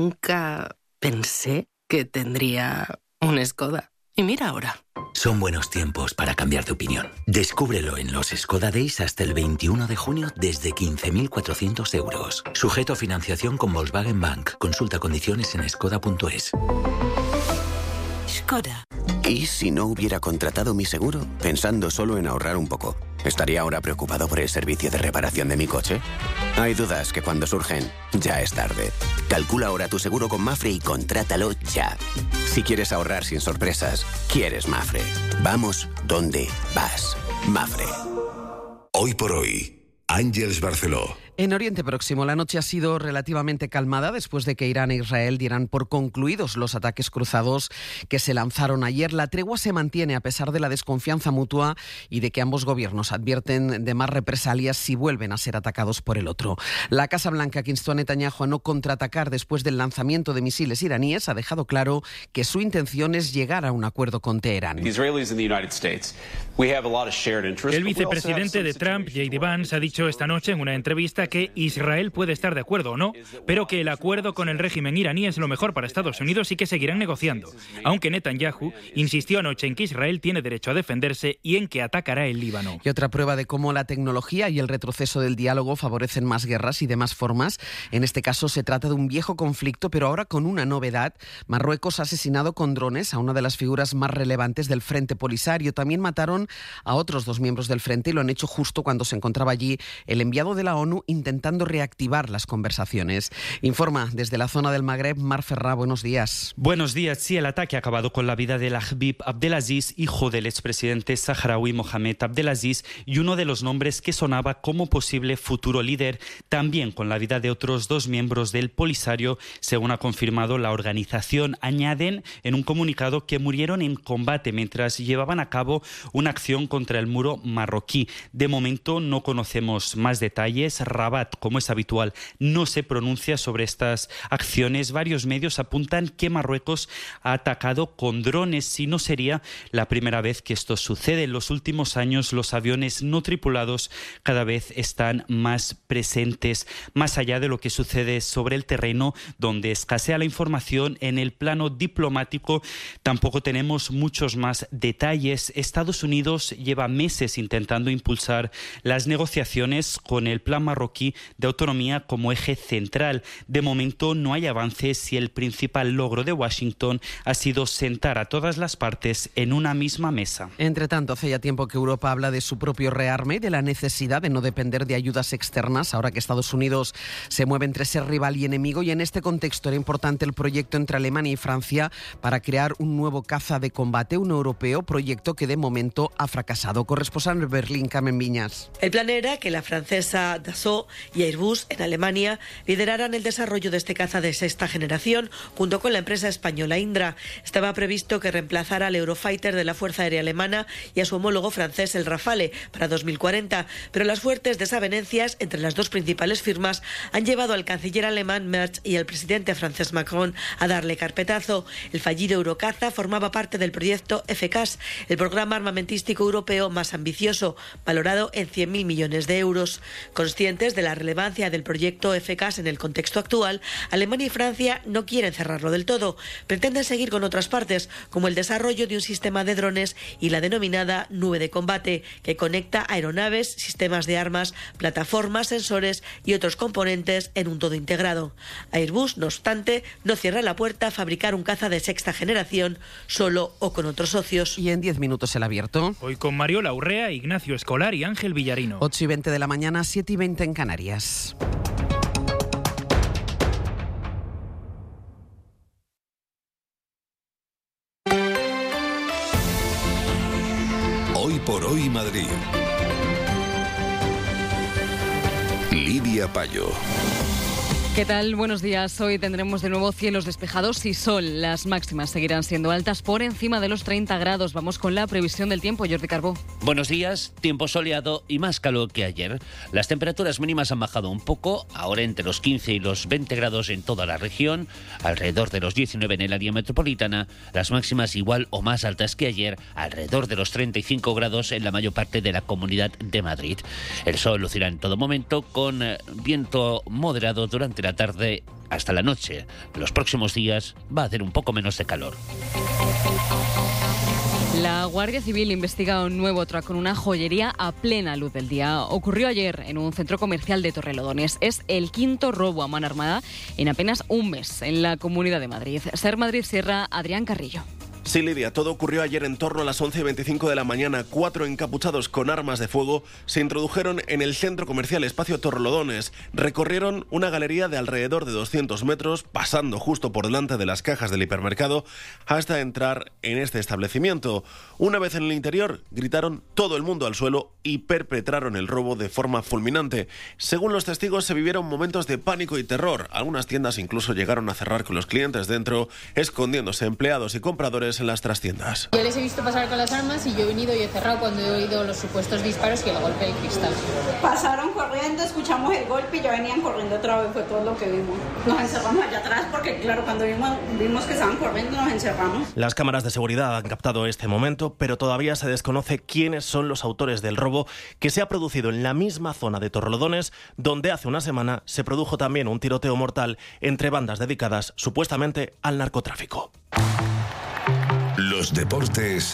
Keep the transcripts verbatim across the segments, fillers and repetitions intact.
nunca pensé que tendría un Skoda. Y mira ahora. Son buenos tiempos para cambiar de opinión. Descúbrelo en los Skoda Days hasta el veintiuno de junio desde quince mil cuatrocientos euros. Sujeto a financiación con Volkswagen Bank. Consulta condiciones en skoda punto es. Skoda. ¿Y si no hubiera contratado mi seguro? Pensando solo en ahorrar un poco. ¿Estaría ahora preocupado por el servicio de reparación de mi coche? Hay dudas que cuando surgen, ya es tarde. Calcula ahora tu seguro con Mafre y contrátalo ya. Si quieres ahorrar sin sorpresas, quieres Mafre. Vamos donde vas. Mafre. Hoy por hoy, Ángeles Barceló. En Oriente Próximo, la noche ha sido relativamente calmada después de que Irán e Israel dieran por concluidos los ataques cruzados que se lanzaron ayer. La tregua se mantiene a pesar de la desconfianza mutua y de que ambos gobiernos advierten de más represalias si vuelven a ser atacados por el otro. La Casa Blanca, que instó a Netanyahu a no contraatacar después del lanzamiento de misiles iraníes, ha dejado claro que su intención es llegar a un acuerdo con Teherán. El vicepresidente de Trump, J D Vance, ha dicho esta noche en una entrevista que Israel puede estar de acuerdo o no, pero que el acuerdo con el régimen iraní es lo mejor para Estados Unidos y que seguirán negociando, aunque Netanyahu insistió anoche en que Israel tiene derecho a defenderse y en que atacará el Líbano. Y otra prueba de cómo la tecnología y el retroceso del diálogo favorecen más guerras y de más formas. En este caso se trata de un viejo conflicto, pero ahora con una novedad. Marruecos ha asesinado con drones a una de las figuras más relevantes del Frente Polisario. También mataron a otros dos miembros del Frente y lo han hecho justo cuando se encontraba allí el enviado de la ONU intentando reactivar las conversaciones. Informa desde la zona del Magreb, Mar Ferrá, buenos días. Buenos días. Sí, el ataque ha acabado con la vida del Habib Abdelaziz, hijo del expresidente saharaui Mohamed Abdelaziz, y uno de los nombres que sonaba como posible futuro líder, también con la vida de otros dos miembros del Polisario, según ha confirmado la organización. Añaden en un comunicado que murieron en combate mientras llevaban a cabo una acción contra el muro marroquí. De momento no conocemos más detalles. Rabat, como es habitual, no se pronuncia sobre estas acciones. Varios medios apuntan que Marruecos ha atacado con drones y no sería la primera vez que esto sucede. En los últimos años los aviones no tripulados cada vez están más presentes, más allá de lo que sucede sobre el terreno, donde escasea la información. En el plano diplomático tampoco tenemos muchos más detalles. Estados Unidos lleva meses intentando impulsar las negociaciones con el plan marroquí de autonomía como eje central. De momento no hay avances y el principal logro de Washington ha sido sentar a todas las partes en una misma mesa. Entre tanto, hace ya tiempo que Europa habla de su propio rearme y de la necesidad de no depender de ayudas externas, ahora que Estados Unidos se mueve entre ser rival y enemigo, y en este contexto era importante el proyecto entre Alemania y Francia para crear un nuevo caza de combate, un europeo, proyecto que de momento ha fracasado. Corresponsal en Berlín, Carmen Viñas. El plan era que la francesa Dassault y Airbus en Alemania lideraran el desarrollo de este caza de sexta generación junto con la empresa española Indra. Estaba previsto que reemplazara al Eurofighter de la Fuerza Aérea Alemana y a su homólogo francés el Rafale para dos mil cuarenta, pero las fuertes desavenencias entre las dos principales firmas han llevado al canciller alemán Merz y al presidente francés Macron a darle carpetazo. El fallido Eurocaza formaba parte del proyecto F C A S, el programa armamentístico europeo más ambicioso, valorado en cien mil millones de euros. Conscientes de la relevancia del proyecto F C A S en el contexto actual, Alemania y Francia no quieren cerrarlo del todo. Pretenden seguir con otras partes, como el desarrollo de un sistema de drones y la denominada nube de combate, que conecta aeronaves, sistemas de armas, plataformas, sensores y otros componentes en un todo integrado. Airbus, no obstante, no cierra la puerta a fabricar un caza de sexta generación, solo o con otros socios. Y en diez minutos el abierto. Hoy con Mariola Urrea, Ignacio Escolar y Ángel Villarino. ocho y veinte de la mañana, siete y veinte en Canarias. Hoy por hoy Madrid. Lidia Payo. ¿Qué tal? Buenos días. Hoy tendremos de nuevo cielos despejados y sol. Las máximas seguirán siendo altas por encima de los treinta grados. Vamos con la previsión del tiempo, Jordi Carbó. Buenos días, tiempo soleado y más calor que ayer. Las temperaturas mínimas han bajado un poco, ahora entre los quince y los veinte grados en toda la región, alrededor de los diecinueve en el área metropolitana, las máximas igual o más altas que ayer, alrededor de los treinta y cinco grados en la mayor parte de la Comunidad de Madrid. El sol lucirá en todo momento con viento moderado durante la tarde hasta la noche. Los próximos días va a hacer un poco menos de calor. La Guardia Civil investiga un nuevo atraco en una joyería a plena luz del día. Ocurrió ayer en un centro comercial de Torrelodones. Es el quinto robo a mano armada en apenas un mes en la Comunidad de Madrid. Ser Madrid Sierra, Adrián Carrillo. Sí, Lidia, todo ocurrió ayer en torno a las once y veinticinco de la mañana. Cuatro encapuchados con armas de fuego se introdujeron en el centro comercial Espacio Torrelodones. Recorrieron una galería de alrededor de doscientos metros, pasando justo por delante de las cajas del hipermercado, hasta entrar en este establecimiento. Una vez en el interior, gritaron todo el mundo al suelo y perpetraron el robo de forma fulminante. Según los testigos, se vivieron momentos de pánico y terror. Algunas tiendas incluso llegaron a cerrar con los clientes dentro, escondiéndose empleados y compradores en las trastiendas. Yo les he visto pasar con las armas y yo he venido y he cerrado cuando he oído los supuestos disparos y el golpe del cristal. Pasaron corriendo, escuchamos el golpe y ya venían corriendo otra vez, fue todo lo que vimos. Nos encerramos allá atrás porque claro, cuando vimos, vimos que estaban corriendo nos encerramos. Las cámaras de seguridad han captado este momento, pero todavía se desconoce quiénes son los autores del robo que se ha producido en la misma zona de Torrelodones, donde hace una semana se produjo también un tiroteo mortal entre bandas dedicadas supuestamente al narcotráfico. Los deportes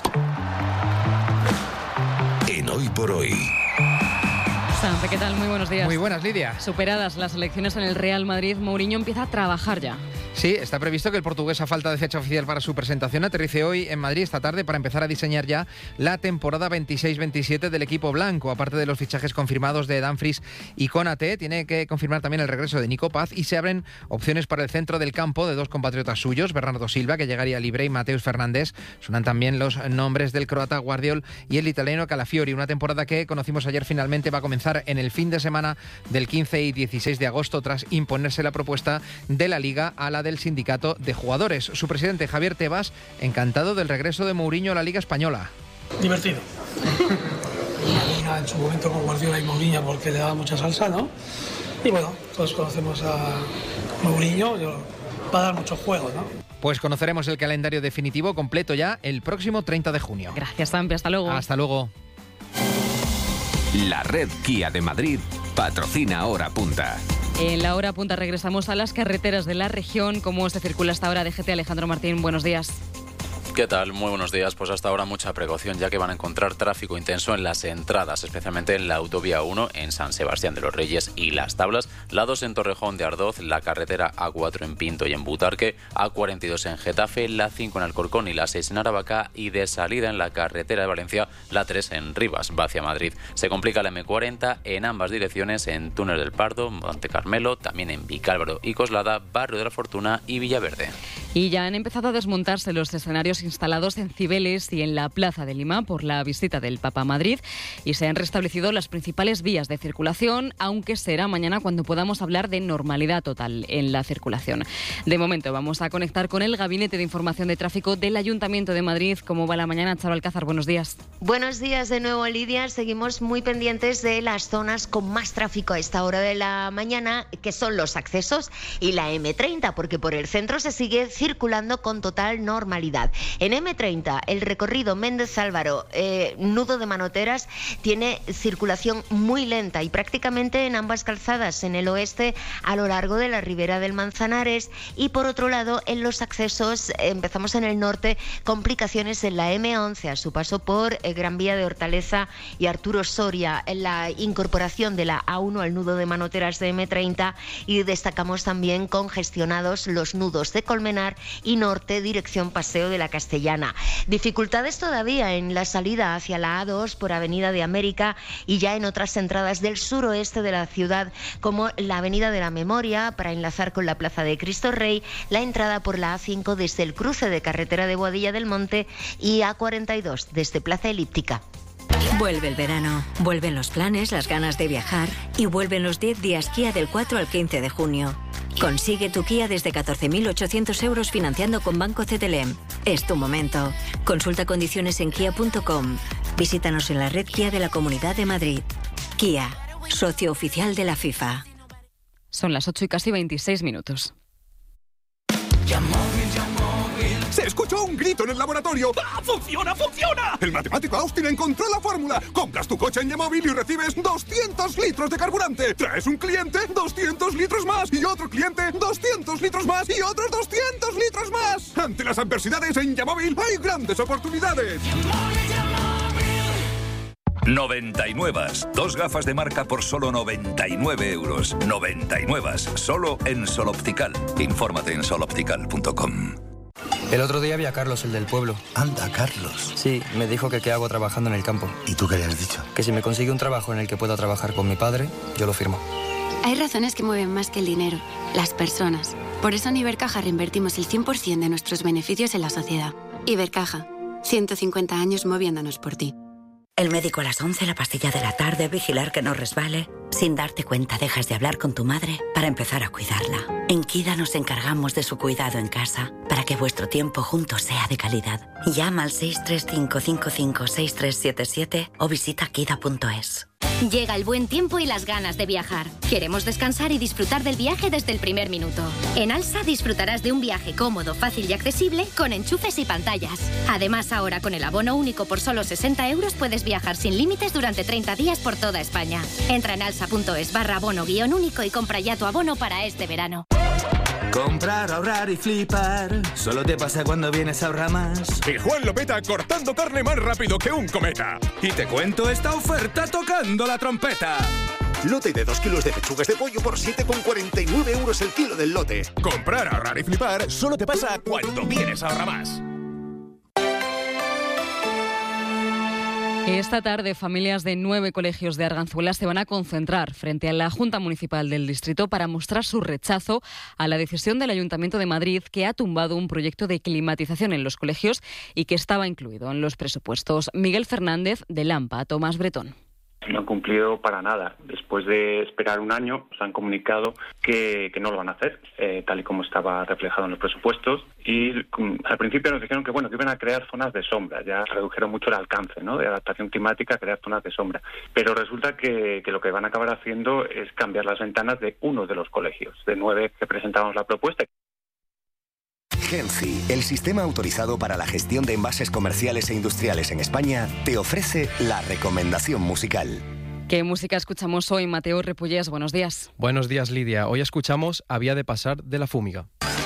en Hoy por Hoy. Sanfe, ¿qué tal? Muy buenos días. Muy buenas, Lidia. Superadas las elecciones en el Real Madrid, Mourinho empieza a trabajar ya. Sí, está previsto que el portugués, a falta de fecha oficial para su presentación, aterrice hoy en Madrid esta tarde para empezar a diseñar ya la temporada veintiséis veintisiete del equipo blanco. Aparte de los fichajes confirmados de Dumfries y Konaté, tiene que confirmar también el regreso de Nico Paz y se abren opciones para el centro del campo de dos compatriotas suyos, Bernardo Silva, que llegaría libre, y Mateus Fernández. Suenan también los nombres del croata Guardiol y el italiano Calafiori. Una temporada que conocimos ayer finalmente va a comenzar en el fin de semana del quince y dieciséis de agosto tras imponerse la propuesta de la Liga a la del sindicato de jugadores. Su presidente Javier Tebas, encantado del regreso de Mourinho a la Liga Española. Divertido. La Liga en su momento con Guardiola y Mourinho porque le daba mucha salsa, ¿no? Y bueno, todos conocemos a Mourinho, va a dar mucho juego, ¿no? Pues conoceremos el calendario definitivo completo ya el próximo treinta de junio. Gracias, Sampi. Hasta luego. Hasta luego. La red Kia de Madrid patrocina Hora Punta. En la Hora Punta regresamos a las carreteras de la región. ¿Cómo se circula hasta ahora? D G T, Alejandro Martín, buenos días. ¿Qué tal? Muy buenos días. Pues hasta ahora mucha precaución, ya que van a encontrar tráfico intenso en las entradas, especialmente en la autovía uno en San Sebastián de los Reyes y Las Tablas, la dos en Torrejón de Ardoz, la carretera A cuatro en Pinto y en Butarque, A cuarenta y dos en Getafe, la cinco en Alcorcón y la seis en Aravaca, y de salida en la carretera de Valencia, la tres en Rivas, va hacia Madrid. Se complica la eme cuarenta en ambas direcciones, en Túnel del Pardo, Monte Carmelo, también en Vicálvaro y Coslada, Barrio de la Fortuna y Villaverde. Y ya han empezado a desmontarse los escenarios instalados en Cibeles y en la Plaza de Lima por la visita del Papa a Madrid, y se han restablecido las principales vías de circulación, aunque será mañana cuando podamos hablar de normalidad total en la circulación. De momento vamos a conectar con el Gabinete de Información de Tráfico del Ayuntamiento de Madrid. ¿Cómo va la mañana? Charo Alcázar, buenos días. Buenos días de nuevo, Lidia. Seguimos muy pendientes de las zonas con más tráfico a esta hora de la mañana, que son los accesos y la eme treinta, porque por el centro se sigue circulando con total normalidad. En eme treinta, el recorrido Méndez Álvaro, eh, nudo de Manoteras, tiene circulación muy lenta y prácticamente en ambas calzadas, en el oeste a lo largo de la ribera del Manzanares, y por otro lado en los accesos eh, empezamos en el norte, complicaciones en la eme once a su paso por eh, Gran Vía de Hortaleza y Arturo Soria, en la incorporación de la A uno al nudo de Manoteras de eme treinta, y destacamos también congestionados los nudos de Colmenar y norte dirección Paseo de la Castellana. Dificultades todavía en la salida hacia la A dos por Avenida de América y ya en otras entradas del suroeste de la ciudad, como la Avenida de la Memoria para enlazar con la Plaza de Cristo Rey, la entrada por la A cinco desde el cruce de carretera de Boadilla del Monte y A cuarenta y dos desde Plaza Elíptica. Vuelve el verano, vuelven los planes, las ganas de viajar y vuelven los diez días Kia del cuatro al quince de junio. Consigue tu Kia desde catorce mil ochocientos euros financiando con Banco C T L M. Es tu momento. Consulta condiciones en kia punto com. Visítanos en la red Kia de la Comunidad de Madrid. Kia, socio oficial de la FIFA. Son las ocho y casi veintiséis minutos. Ya móvil, ya móvil. ¡Se escuchó un grito en el laboratorio! ¡Ah, funciona, funciona! El matemático Austin encontró la fórmula. Compras tu coche en Yamóvil y recibes doscientos litros de carburante. Traes un cliente, doscientos litros más. Y otro cliente, doscientos litros más. Y otros doscientos litros más. Ante las adversidades en Yamóvil hay grandes oportunidades. noventa y nueve. Dos gafas de marca por solo noventa y nueve euros. noventa y nueve. Solo en Sol Optical. Infórmate en sol optical punto com. El otro día vi a Carlos, el del pueblo. Anda, Carlos. Sí, me dijo que qué hago trabajando en el campo. ¿Y tú qué le has dicho? Que si me consigue un trabajo en el que pueda trabajar con mi padre, yo lo firmo. Hay razones que mueven más que el dinero, las personas. Por eso en Ibercaja reinvertimos el cien por ciento de nuestros beneficios en la sociedad. Ibercaja, ciento cincuenta años moviéndonos por ti. El médico a las once, la pastilla de la tarde, vigilar que no resbale. Sin darte cuenta dejas de hablar con tu madre para empezar a cuidarla. En Kida nos encargamos de su cuidado en casa para que vuestro tiempo juntos sea de calidad. Llama al seis tres cinco cinco cinco seis tres siete siete o visita kida punto es. Llega el buen tiempo y las ganas de viajar. Queremos descansar y disfrutar del viaje desde el primer minuto. En Alsa disfrutarás de un viaje cómodo, fácil y accesible con enchufes y pantallas. Además, ahora con el abono único por solo sesenta euros puedes viajar sin límites durante treinta días por toda España. Entra en alsa punto es barra abono guión único y compra ya tu abono para este verano. Comprar, ahorrar y flipar. Solo te pasa cuando vienes a Ahorramás. Y Juan lo peta cortando carne más rápido que un cometa. Y te cuento esta oferta tocando la trompeta. Lote de dos kilos de pechugas de pollo por siete con cuarenta y nueve euros el kilo del lote. Comprar, ahorrar y flipar solo te pasa cuando vienes a Ahorramás. Esta tarde, familias de nueve colegios de Arganzuela se van a concentrar frente a la Junta Municipal del Distrito para mostrar su rechazo a la decisión del Ayuntamiento de Madrid, que ha tumbado un proyecto de climatización en los colegios y que estaba incluido en los presupuestos. Miguel Fernández, de Lampa, Tomás Bretón. No han cumplido para nada. Después de esperar un año, nos han comunicado que, que no lo van a hacer, eh, tal y como estaba reflejado en los presupuestos. Y um, al principio nos dijeron que bueno que iban a crear zonas de sombra. Ya redujeron mucho el alcance, ¿no?, de adaptación climática, crear zonas de sombra. Pero resulta que, que lo que van a acabar haciendo es cambiar las ventanas de uno de los colegios, de nueve que presentamos la propuesta. Genci, el sistema autorizado para la gestión de envases comerciales e industriales en España, te ofrece la recomendación musical. ¿Qué música escuchamos hoy, Mateo Repullés? Buenos días. Buenos días, Lidia. Hoy escuchamos Había de pasar de La Fúmiga.